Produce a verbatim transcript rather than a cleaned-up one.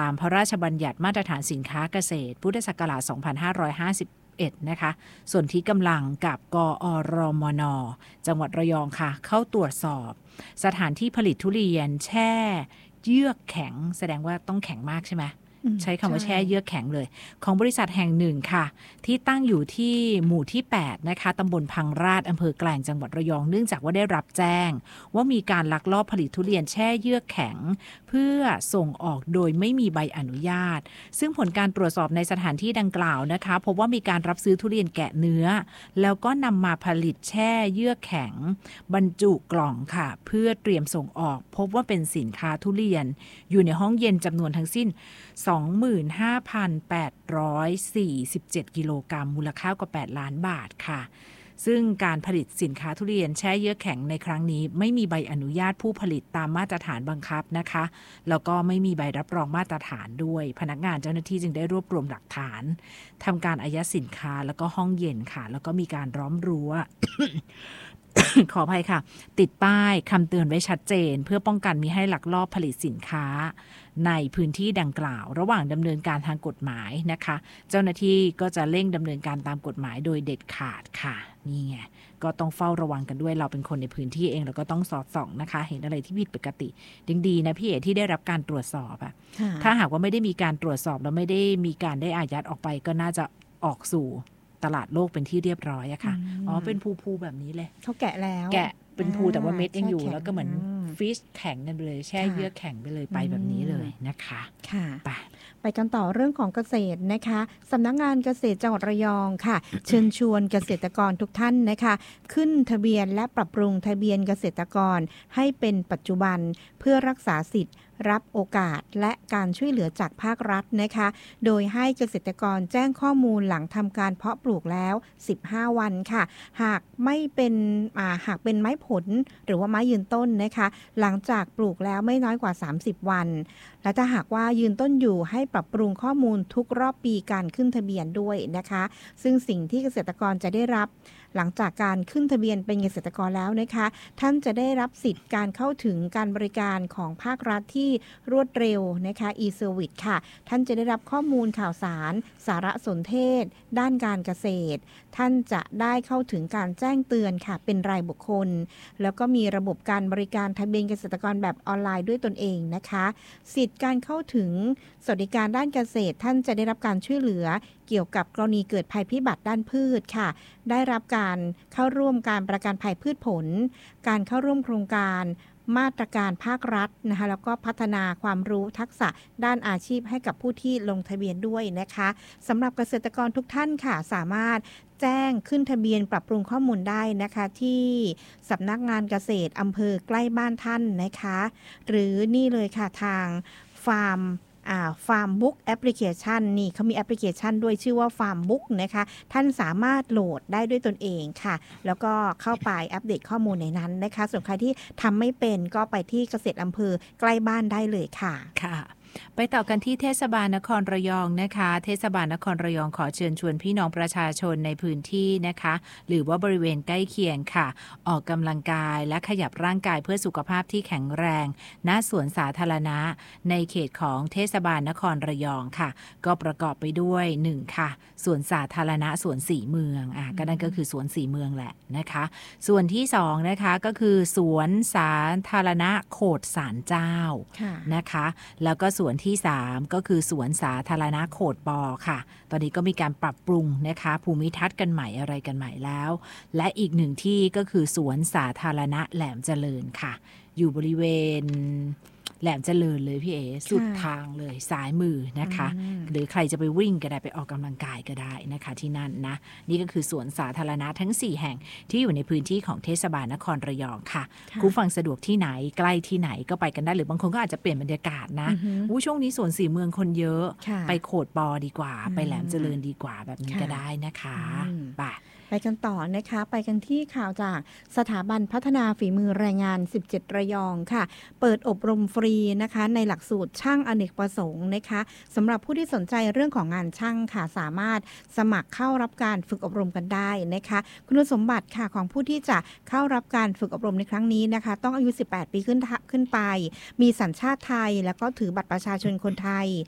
ามพระราชบัญญัติมาตรฐานสินค้าเกษตรพุทธศักราชสองพันห้าร้อยห้าสิบเอ็ดนะคะส่วนที่กำลังกับกอรมนจังหวัดระยองค่ะเข้าตรวจสอบสถานที่ผลิตทุเรียนแช่เยือกแข็งแสดงว่าต้องแข็งมากใช่ไหมใช้คำว่าแช่เยือกแข็งเลยของบริษัทแห่งหนึ่งค่ะที่ตั้งอยู่ที่หมู่ที่แปดนะคะตำบลพังราชอำเภอแกลงจังหวัดระยองเนื่องจากว่าได้รับแจ้งว่ามีการลักลอบผลิตทุเรียนแช่เยือกแข็งเพื่อส่งออกโดยไม่มีใบอนุญาตซึ่งผลการตรวจสอบในสถานที่ดังกล่าวนะคะพบว่ามีการรับซื้อทุเรียนแกะเนื้อแล้วก็นำมาผลิตแช่เยือกแข็งบรรจุกล่องค่ะเพื่อเตรียมส่งออกพบว่าเป็นสินค้าทุเรียนอยู่ในห้องเย็นจำนวนทั้งสิ้นสองหมื่นห้าพันแปดร้อยสี่สิบเจ็ด กิโลกรัมมูลค่ากว่าแปดล้านบาทค่ะซึ่งการผลิตสินค้าทุเรียนแช่เยือกแข็งในครั้งนี้ไม่มีใบอนุญาตผู้ผลิตตามมาตรฐานบังคับนะคะแล้วก็ไม่มีใบรับรองมาตรฐานด้วยพนักงานเจ้าหน้าที่จึงได้รวบรวมหลักฐานทำการอายัดสินค้าแล้วก็ห้องเย็นค่ะแล้วก็มีการล้อมรั้ว ขออภัยค่ะติดป้ายคำเตือนไว้ชัดเจนเพื่อป้องกันมิให้ลักลอบผลิตสินค้าในพื้นที่ดังกล่าวระหว่างดำเนินการทางกฎหมายนะคะเจ้าหน้าที่ก็จะเร่งดำเนินการตามกฎหมายโดยเด็ดขาดค่ะนี่ไงก็ต้องเฝ้าระวังกันด้วยเราเป็นคนในพื้นที่เองเราก็ต้องสอดส่องนะคะเห็นอะไรที่ผิดปกติดีๆนะพี่เอ๋ที่ได้รับการตรวจสอบอะถ้าหากว่าไม่ได้มีการตรวจสอบแล้วไม่ได้มีการได้อายัดออกไปก็น่าจะออกสู่ตลาดโลกเป็นที่เรียบร้อยอะค่ะอ๋อเป็นภูๆแบบนี้เลยเขาแกะแล้วแกะเป็นภูแต่ว่าเม็ดยังอยู่แล้วก็เหมือนฟิชแข็งกันไปเลยแช่เยือกแข็งไปเลยไปแบบนี้เลยนะคะค่ะไปไปกันต่อเรื่องของเกษตรนะคะสำนักงานเกษตรจังหวัดระยองค่ะ เชิญชวนเกษตรกรทุกท่านนะคะขึ้นทะเบียนและปรับปรุงทะเบียนเกษตรกรให้เป็นปัจจุบันเพื่อรักษาสิทธิ์รับโอกาสและการช่วยเหลือจากภาครัฐนะคะโดยให้เกษตรกรแจ้งข้อมูลหลังทำการเพาะปลูกแล้วสิบห้าวันค่ะหากไม่เป็นอ่าหากเป็นไม้ผลหรือว่าไม้ยืนต้นนะคะหลังจากปลูกแล้วไม่น้อยกว่าสามสิบวันและถ้าหากว่ายืนต้นอยู่ให้ปรับปรุงข้อมูลทุกรอบปีการขึ้นทะเบียนด้วยนะคะซึ่งสิ่งที่เกษตรกรจะได้รับหลังจากการขึ้นทะเบียนเป็นเกษตรกรแล้วนะคะท่านจะได้รับสิทธิ์การเข้าถึงการบริการของภาครัฐที่รวดเร็วนะคะ e-service ค่ะท่านจะได้รับข้อมูลข่าวสารสารสนเทศด้านการเกษตรท่านจะได้เข้าถึงการแจ้งเตือนค่ะเป็นรายบุคคลแล้วก็มีระบบการบริการทะเบียนเกษตรกรแบบออนไลน์ด้วยตนเองนะคะสิทธิ์การเข้าถึงสวัสดิการด้านเกษตรท่านจะได้รับการช่วยเหลือเกี่ยวกับกรณีเกิดภัยพิบัติด้านพืชค่ะได้รับการเข้าร่วมการประกันภัยพืชผลการเข้าร่วมโครงการมาตรการภาครัฐนะคะแล้วก็พัฒนาความรู้ทักษะด้านอาชีพให้กับผู้ที่ลงทะเบียนด้วยนะคะสำหรับเกษตรกรทุกท่านค่ะสามารถแจ้งขึ้นทะเบียนปรับปรุงข้อมูลได้นะคะที่สำนักงานเกษตรอำเภอใกล้บ้านท่านนะคะหรือนี่เลยค่ะทางฟาร์มอ่า Farm Book Application นี่เขามีแอปพลิเคชันด้วยชื่อว่า Farm Book นะคะท่านสามารถโหลดได้ด้วยตนเองค่ะแล้วก็เข้าไปอัปเดตข้อมูลในนั้นนะคะส่วนใครที่ทำไม่เป็นก็ไปที่เกษตรอำเภอใกล้บ้านได้เลยค่ะค่ะไปต่อกันที่เทศบาลนครระยองนะคะเทศบาลนครระยองขอเชิญชวนพี่น้องประชาชนในพื้นที่นะคะหรือว่าบริเวณใกล้เคียงค่ะออกกำลังกายและขยับร่างกายเพื่อสุขภาพที่แข็งแรงณสวนสาธารณะในเขตของเทศบาลนครระยองค่ะก็ประกอบไปด้วยหนึ่งค่ะสวนสาธารณะสวนสีเมืองอ่ะก็นั่นก็คือสวนสีเมืองแหละนะคะส่วนที่สองนะคะก็คือสวนสาธารณะโขดศาลเจ้านะคะแล้วก็สวนที่สามก็คือสวนสาธารณะโขดปอค่ะตอนนี้ก็มีการปรับปรุงนะคะภูมิทัศน์กันใหม่อะไรกันใหม่แล้วและอีกหนึ่งที่ก็คือสวนสาธารณะแหลมเจริญค่ะอยู่บริเวณแหลมเจริญเลยพี่เอสุดทางเลยซ้ายมือนะคะหรือใครจะไปวิ่งก็ได้ไปออกกำลังกายก็ได้นะคะที่นั่นนะนี่ก็คือสวนสาธารณะทั้งสี่แห่งที่อยู่ในพื้นที่ของเทศบาลนครระยองค่ะคุณฟังสะดวกที่ไหนใกล้ที่ไหนก็ไปกันได้หรือบางคนก็อาจจะเปลี่ยนบรรยากาศนะอู้ช่วงนี้สวนสีเมืองคนเยอะไปโขดปอดีกว่าไปแหลมเจริญดีกว่าแบบนี้ก็ได้นะคะไปไปกันต่อนะคะไปกันที่ข่าวจากสถาบันพัฒนาฝีมือแรงงานสิบเจ็ดระยองค่ะเปิดอบรมฟรีนะคะในหลักสูตรช่างอเนกประสงค์นะคะสำหรับผู้ที่สนใจเรื่องของงานช่างค่ะสามารถสมัครเข้ารับการฝึกอบรมกันได้นะคะคุณสมบัติค่ะของผู้ที่จะเข้ารับการฝึกอบรมในครั้งนี้นะคะต้องอายุสิบแปดปีขึ้นขึ้นไปมีสัญชาติไทยแล้วก็ถือบัตรประชาชนคนไทย